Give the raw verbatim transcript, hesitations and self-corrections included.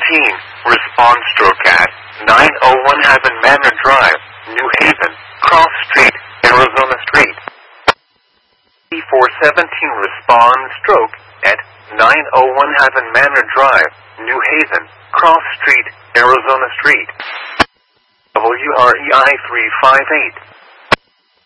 seventeen, respond stroke at nine oh one Haven Manor Drive, New Haven, Cross Street, Arizona Street. C four seventeen, respond stroke at nine oh one Haven Manor Drive, New Haven, Cross Street, Arizona Street. W R E I three five eight.